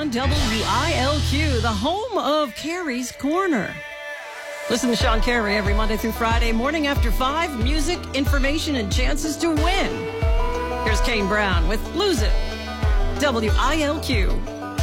on WILQ, the home of Carrie's Corner. Listen to Sean Carey every Monday through Friday morning after 5. Music, information, and chances to win. Here's Kane Brown with Lose It. WILQ.